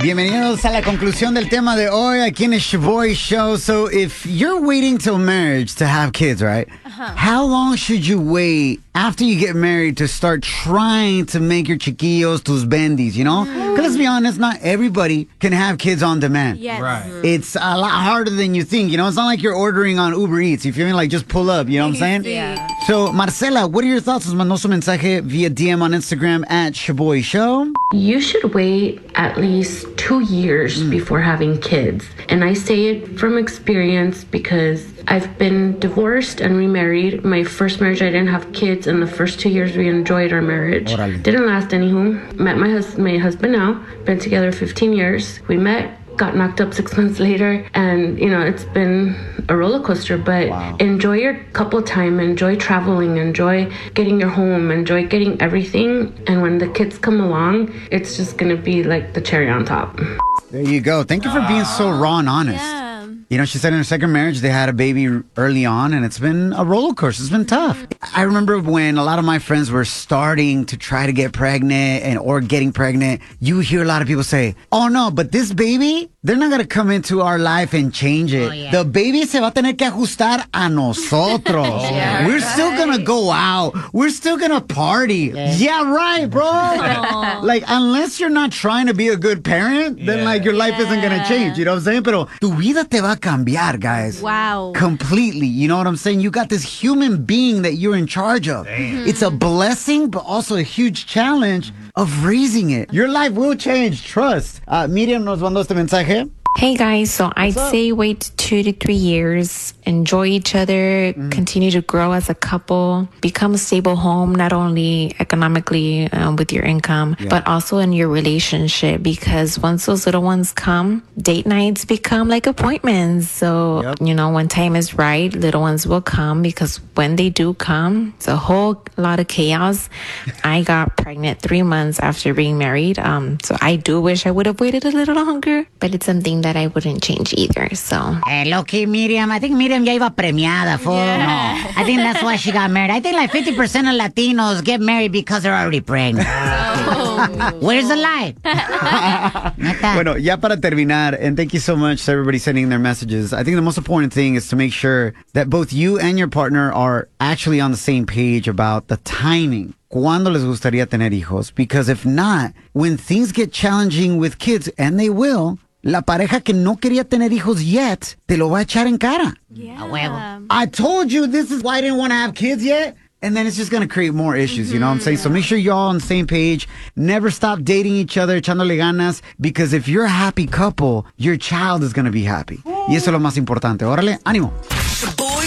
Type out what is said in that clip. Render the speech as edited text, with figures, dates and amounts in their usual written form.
Bienvenidos a la conclusión del tema de hoy aquí en el Shaboy Show. So if you're waiting till marriage to have kids, right? How long should you wait after you get married to start trying to make your chiquillos tus bendis, you know? Because let's be honest, not everybody can have kids on demand. Yes. Right. It's a lot harder than you think, you know? It's not like you're ordering on Uber Eats. You feel me? Like, just pull up, you know what I'm saying? Yeah. So, Marcela, what are your thoughts? Nos mandó su mensaje via DM on Instagram at Shaboy Show. You should wait at least 2 years before having kids. And I say it from experience because I've been divorced and remarried. My first marriage, I didn't have kids. And the first 2 years, we enjoyed our marriage. Órale. Didn't last anywho. Met my husband now. Been together 15 years. We met, got knocked up 6 months later. And, you know, it's been a roller coaster. But enjoy your couple time. Enjoy traveling. Enjoy getting your home. Enjoy getting everything. And when the kids come along, it's just going to be like the cherry on top. There you go. Thank you for being so raw and honest. Yeah. You know, she said in her second marriage, they had a baby early on, and it's been a roller coaster. It's been tough. I remember when a lot of my friends were starting to try to get pregnant or getting pregnant, you hear a lot of people say, oh, no, but this baby, they're not going to come into our life and change it. Oh, yeah. The baby se va a tener que ajustar a nosotros. Yeah, We're still going to go out. We're still going to party. Yeah, right, bro. Like, unless you're not trying to be a good parent, then, like, your life isn't going to change. You know what I'm saying? Pero tu vida te va a cambiar, guys. Wow. Completely. You know what I'm saying? You got this human being that you're in charge of. It's a blessing, but also a huge challenge of raising it. Your life will change. Trust. Miriam nos mandó este mensaje. Hey guys, so I'd say wait 2 to 3 years, enjoy each other, continue to grow as a couple, become a stable home, not only economically with your income, but also in your relationship. Because once those little ones come, date nights become like appointments. So, you know, when time is right, little ones will come because when they do come, it's a whole lot of chaos. I got pregnant 3 months after being married. So I do wish I would have waited a little longer, but it's something that I wouldn't change either. So Low-key, Miriam. I think Miriam ya iba premiada, fool. Yeah. No. I think that's why she got married. I think like 50% of Latinos get married because they're already pregnant. Where's the lie? Neta. Bueno, ya para terminar, and thank you so much to everybody sending their messages. I think the most important thing is to make sure that both you and your partner are actually on the same page about the timing. ¿Cuándo les gustaría tener hijos? Because if not, when things get challenging with kids, and they will, la pareja que no quería tener hijos yet, te lo va a echar en cara. Yeah. A huevo. I told you this is why I didn't want to have kids yet. And then it's just going to create more issues, you know what I'm saying? So make sure you're all on the same page. Never stop dating each other, echándole ganas. Because if you're a happy couple, your child is going to be happy. Y eso es lo más importante. Órale, ánimo.